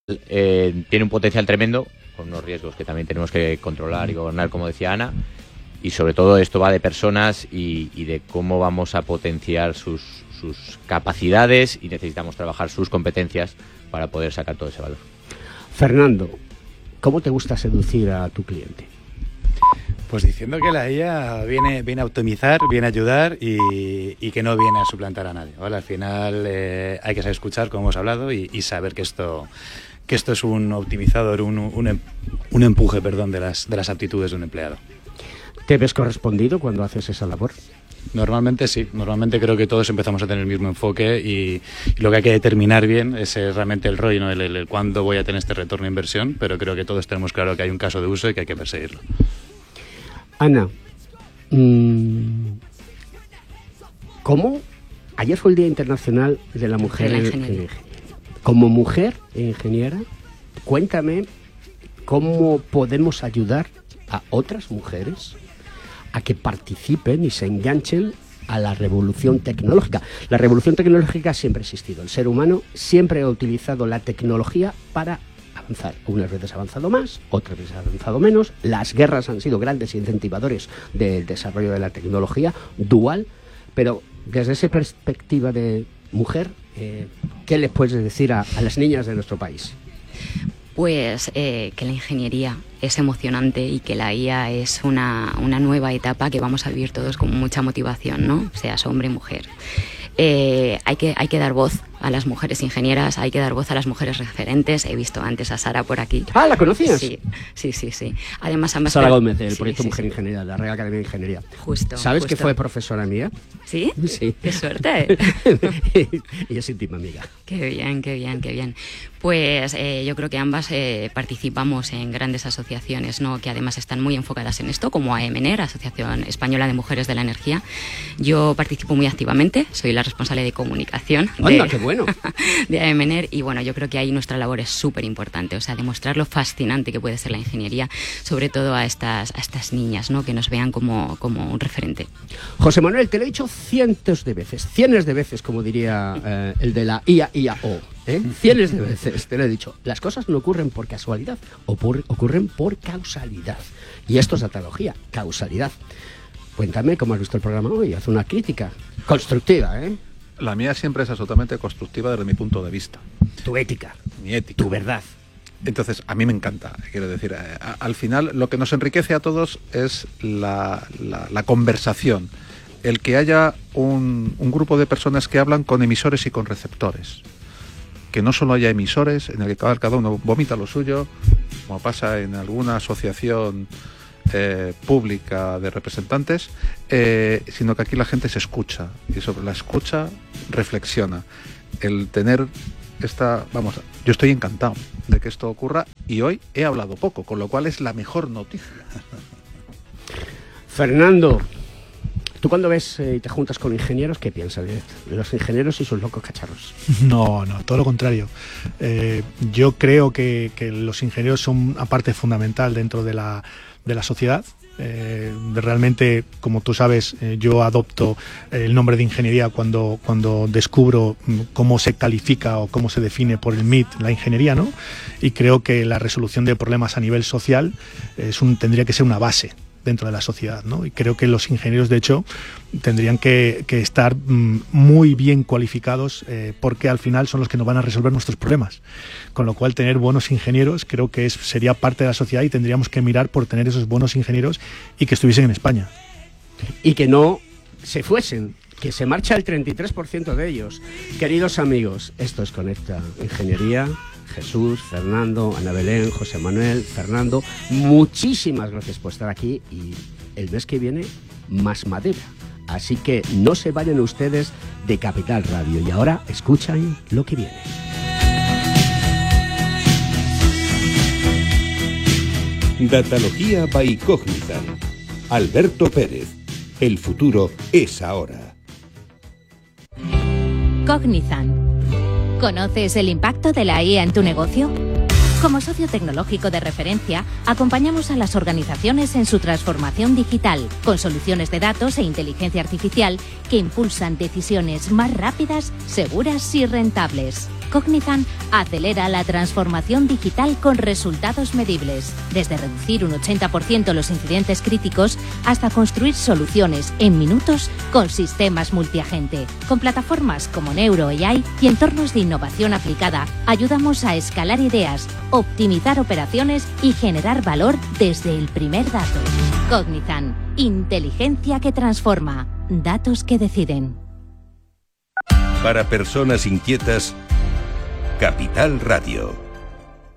tiene un potencial tremendo, con unos riesgos que también tenemos que controlar y gobernar, como decía Ana, y sobre todo esto va de personas y de cómo vamos a potenciar sus capacidades, y necesitamos trabajar sus competencias para poder sacar todo ese valor. Fernando, ¿cómo te gusta seducir a tu cliente? Pues diciendo que la IA viene a optimizar, viene a ayudar y que no viene a suplantar a nadie, ¿vale? Al final hay que saber escuchar, como hemos hablado, y saber que esto es un optimizador, un empuje, perdón, de las aptitudes de un empleado. ¿Te ves correspondido cuando haces esa labor? Normalmente sí, normalmente creo que todos empezamos a tener el mismo enfoque y lo que hay que determinar bien es realmente el ROI, ¿no? el cuándo voy a tener este retorno de inversión, pero creo que todos tenemos claro que hay un caso de uso y que hay que perseguirlo. Ana, ¿cómo? Ayer fue el Día Internacional de la Mujer en Ingeniería. Como mujer ingeniera, cuéntame cómo podemos ayudar a otras mujeres a que participen y se enganchen a la revolución tecnológica. La revolución tecnológica siempre ha existido. El ser humano siempre ha utilizado la tecnología para avanzar. Unas veces ha avanzado más, otras veces ha avanzado menos. Las guerras han sido grandes incentivadores del desarrollo de la tecnología dual, pero desde esa perspectiva de mujer, ¿qué les puedes decir a las niñas de nuestro país? Pues que la ingeniería es emocionante y que la IA es una nueva etapa que vamos a vivir todos con mucha motivación, ¿no? Seas hombre o mujer. Hay que dar voz a las mujeres ingenieras, hay que dar voz a las mujeres referentes. He visto antes a Sara por aquí. Ah, ¿la conocías? Sí. Además, ambas Sara Gómez, del proyecto Mujer Ingeniería, de la Real Academia de Ingeniería. Justo. ¿Sabes que fue profesora mía? ¿Sí? Sí. ¡Qué suerte! Y es íntima amiga. Qué bien. Pues yo creo que ambas participamos en grandes asociaciones, ¿no? Que además están muy enfocadas en esto, como AEMENER, Asociación Española de Mujeres de la Energía. Yo participo muy activamente, soy la responsable de comunicación. ¡Anda, qué bueno! De AEMENER, y bueno, yo creo que ahí nuestra labor es súper importante, o sea, demostrar lo fascinante que puede ser la ingeniería, sobre todo a estas niñas, ¿no? Que nos vean como un referente. José Manuel, te lo he dicho cientos de veces, como diría el de la IAO. Cientos de veces te lo he dicho. Las cosas no ocurren por casualidad, ocurren por causalidad. Y esto es la teología, causalidad. Cuéntame cómo has visto el programa hoy. Haz una crítica constructiva, ¿eh? La mía siempre es absolutamente constructiva desde mi punto de vista. Tu ética. Mi ética. Tu verdad. Entonces, a mí me encanta, quiero decir, al final lo que nos enriquece a todos es la conversación, el que haya un grupo de personas que hablan con emisores y con receptores, que no solo haya emisores en el que cada uno vomita lo suyo, como pasa en alguna asociación pública de representantes, sino que aquí la gente se escucha y sobre la escucha reflexiona. El tener yo estoy encantado de que esto ocurra y hoy he hablado poco, con lo cual es la mejor noticia. Fernando, tú cuando ves y te juntas con ingenieros, ¿qué piensas de los ingenieros y sus locos cacharros? No, todo lo contrario. Yo creo que los ingenieros son una parte fundamental dentro de la sociedad. Realmente, como tú sabes, yo adopto el nombre de ingeniería cuando descubro cómo se califica o cómo se define por el MIT la ingeniería, ¿no? Y creo que la resolución de problemas a nivel social tendría que ser una base dentro de la sociedad, ¿no? Y creo que los ingenieros, de hecho, tendrían que estar muy bien cualificados porque al final son los que nos van a resolver nuestros problemas. Con lo cual, tener buenos ingenieros creo que sería parte de la sociedad y tendríamos que mirar por tener esos buenos ingenieros y que estuviesen en España. Y que no se fuesen, que se marcha el 33% de ellos. Queridos amigos, esto es Conecta Ingeniería. Jesús, Fernando, Ana Belén, José Manuel, Fernando, muchísimas gracias por estar aquí y el mes que viene más madera. Así que no se vayan ustedes de Capital Radio y ahora escuchan lo que viene. Datalogía by Cognizant. Alberto Pérez. El futuro es ahora. Cognizant. ¿Conoces el impacto de la IA en tu negocio? Como socio tecnológico de referencia, acompañamos a las organizaciones en su transformación digital, con soluciones de datos e inteligencia artificial que impulsan decisiones más rápidas, seguras y rentables. Cognizant acelera la transformación digital con resultados medibles, desde reducir un 80% los incidentes críticos hasta construir soluciones en minutos con sistemas multiagente. Con plataformas como Neuro AI y entornos de innovación aplicada, ayudamos a escalar ideas, optimizar operaciones y generar valor desde el primer dato. Cognizant, inteligencia que transforma, datos que deciden. Para personas inquietas, Capital Radio.